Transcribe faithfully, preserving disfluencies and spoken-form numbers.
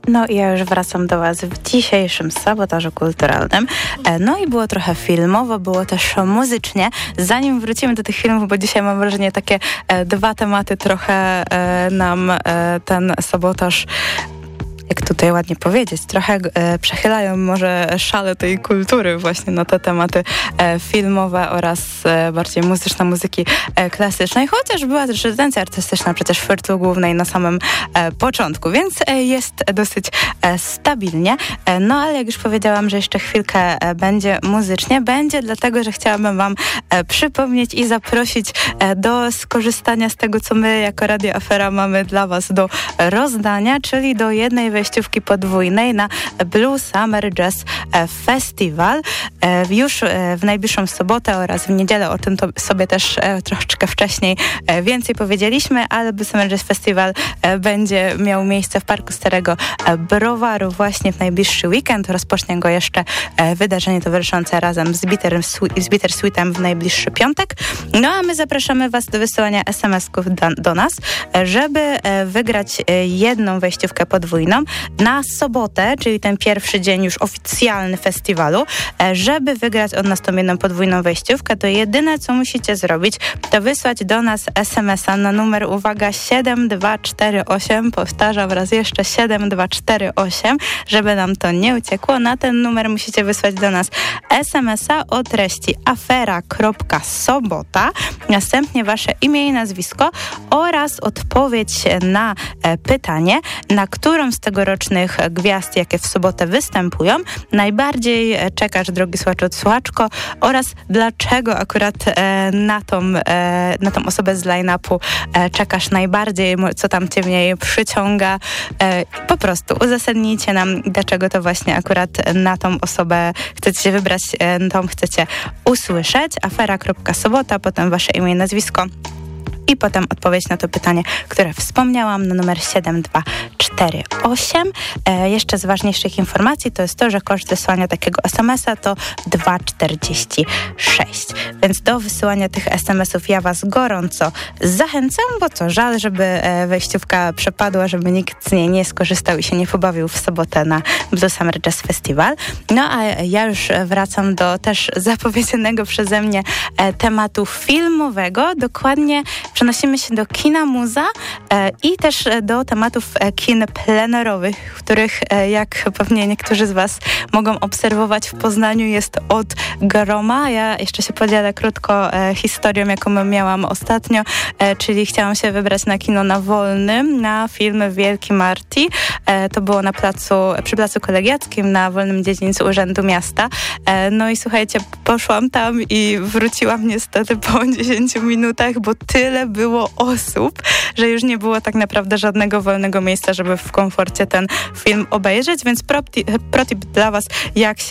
No i ja już wracam do Was w dzisiejszym sabotażu kulturalnym. No i było trochę filmowo, było też muzycznie. Zanim wrócimy do tych filmów, bo dzisiaj mam wrażenie, takie dwa tematy trochę nam ten sabotaż, jak tutaj ładnie powiedzieć, trochę e, przechylają może szale tej kultury właśnie na te tematy e, filmowe oraz e, bardziej muzyczne, muzyki e, klasycznej, chociaż była też rezydencja artystyczna przecież w Fyrtlu Głównej na samym e, początku, więc e, jest dosyć e, stabilnie. E, no ale jak już powiedziałam, że jeszcze chwilkę e, będzie muzycznie, będzie dlatego, że chciałabym Wam e, przypomnieć i zaprosić e, do skorzystania z tego, co my jako Radio Afera mamy dla Was do rozdania, czyli do jednej wejściówki podwójnej na Blue Summer Jazz Festival. Już w najbliższą sobotę oraz w niedzielę, o tym to sobie też troszeczkę wcześniej więcej powiedzieliśmy, ale Blue Summer Jazz Festival będzie miał miejsce w Parku Starego Browaru właśnie w najbliższy weekend. Rozpocznie go jeszcze wydarzenie towarzyszące razem z Bitter, z Bitter Sweetem w najbliższy piątek. No a my zapraszamy Was do wysyłania es em esków do, do nas, żeby wygrać jedną wejściówkę podwójną na sobotę, czyli ten pierwszy dzień już oficjalny festiwalu. Żeby wygrać od nas tą jedną podwójną wejściówkę, to jedyne, co musicie zrobić, to wysłać do nas es em es a na numer, uwaga, siedem dwa cztery osiem, powtarzam raz jeszcze, siedem dwa cztery osiem, żeby nam to nie uciekło. Na ten numer musicie wysłać do nas es em es a o treści afera kropka sobota, następnie Wasze imię i nazwisko oraz odpowiedź na pytanie, na którą z tegorocznych gwiazd, jakie w sobotę występują, najbardziej czekasz, drogi słuchaczu, słuchaczko, oraz dlaczego akurat e, na, tą, e, na tą osobę z line-upu e, czekasz najbardziej, co tam cię w niej przyciąga. E, po prostu uzasadnijcie nam, dlaczego to właśnie akurat na tą osobę chcecie się wybrać, e, tą chcecie usłyszeć. afera kropka sobota, potem Wasze imię i nazwisko i potem odpowiedź na to pytanie, które wspomniałam, na numer siedem dwa cztery osiem. E, jeszcze z ważniejszych informacji to jest to, że koszt wysłania takiego es em es a to dwa czterdzieści sześć. Więc do wysyłania tych es em esów ja Was gorąco zachęcam, bo co, żal, żeby e, wejściówka przepadła, żeby nikt z niej nie skorzystał i się nie pobawił w sobotę na Blue Summer Jazz Festival. No a ja już wracam do też zapowiedzianego przeze mnie e, tematu filmowego. Dokładnie przenosimy się do kina muza e, i też do tematów e, kin plenerowych, których e, jak pewnie niektórzy z Was mogą obserwować, w Poznaniu jest od groma. Ja jeszcze się podzielę krótko e, historią, jaką miałam ostatnio, e, czyli chciałam się wybrać na kino na Wolnym, na film Wielki Marty. E, to było na placu, przy Placu Kolegiackim, na Wolnym Dziedzińcu Urzędu Miasta. E, no i słuchajcie, poszłam tam i wróciłam niestety po dziesięciu minutach, bo tyle było osób, że już nie było tak naprawdę żadnego wolnego miejsca, żeby w komforcie ten film obejrzeć, więc protip, protip dla Was, jak się